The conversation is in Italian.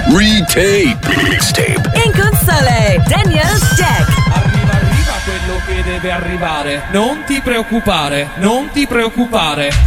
Retape. Mixtape. In console, Daniel's Deck. Arriva quello che deve arrivare. Non ti preoccupare, non ti preoccupare.